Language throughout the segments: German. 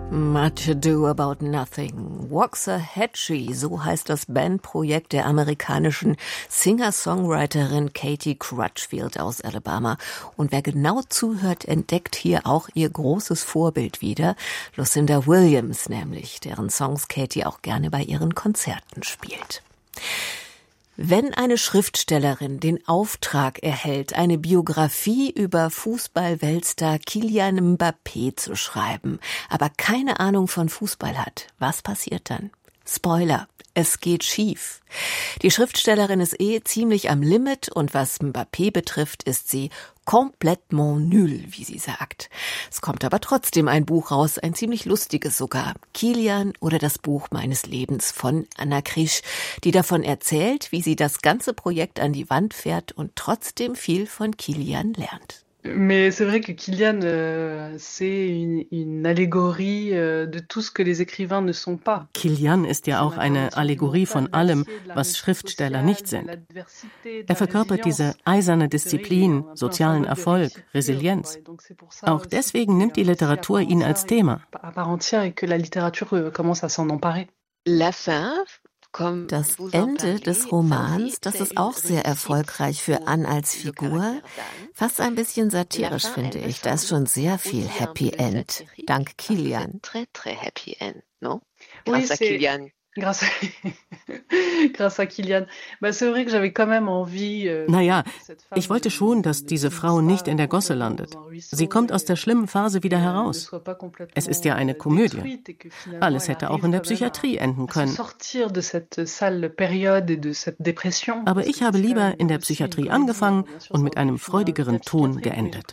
Much Ado About Nothing. Waxahachie, so heißt das Bandprojekt der amerikanischen Singer-Songwriterin Katie Crutchfield aus Alabama. Und wer genau zuhört, entdeckt hier auch ihr großes Vorbild wieder, Lucinda Williams nämlich, deren Songs Katie auch gerne bei ihren Konzerten spielt. Wenn eine Schriftstellerin den Auftrag erhält, eine Biografie über Fußball-Weltstar Kylian Mbappé zu schreiben, aber keine Ahnung von Fußball hat, was passiert dann? Spoiler, es geht schief. Die Schriftstellerin ist ziemlich am Limit und was Mbappé betrifft, ist sie complètement nul, wie sie sagt. Es kommt aber trotzdem ein Buch raus, ein ziemlich lustiges sogar. Kylian oder das Buch meines Lebens von Anna Krisch, die davon erzählt, wie sie das ganze Projekt an die Wand fährt und trotzdem viel von Kylian lernt. Mais c'est vrai que Kylian, c'est une allégorie de tout ce que les écrivains ne sont pas. Kylian ist ja auch eine Allegorie von allem, was Schriftsteller nicht sind. Er verkörpert diese eiserne Disziplin, sozialen Erfolg, Resilienz. Auch deswegen nimmt die Literatur ihn als Thema. Das Ende des Romans, das ist auch sehr erfolgreich für Anne als Figur. Fast ein bisschen satirisch, finde ich. Da ist schon sehr viel Happy End. Dank Kylian. Grâce à Kylian. Grâce à Kylian. C'est vrai que j'avais quand même envie. Naja, ich wollte schon, dass diese Frau nicht in der Gosse landet. Sie kommt aus der schlimmen Phase wieder heraus. Es ist ja eine Komödie. Alles hätte auch in der Psychiatrie enden können. Aber ich habe lieber in der Psychiatrie angefangen und mit einem freudigeren Ton geendet.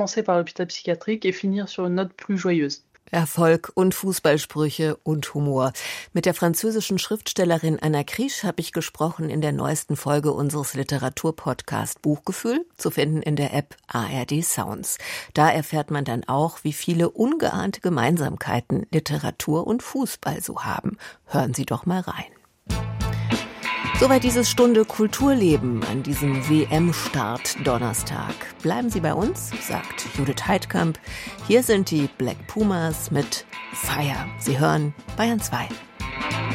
Erfolg und Fußballsprüche und Humor. Mit der französischen Schriftstellerin Anna Krisch habe ich gesprochen in der neuesten Folge unseres Literaturpodcasts Buchgefühl, zu finden in der App ARD Sounds. Da erfährt man dann auch, wie viele ungeahnte Gemeinsamkeiten Literatur und Fußball so haben. Hören Sie doch mal rein. Soweit diese Stunde Kulturleben an diesem WM-Start Donnerstag. Bleiben Sie bei uns, sagt Judith Heidkamp. Hier sind die Black Pumas mit Fire. Sie hören Bayern 2.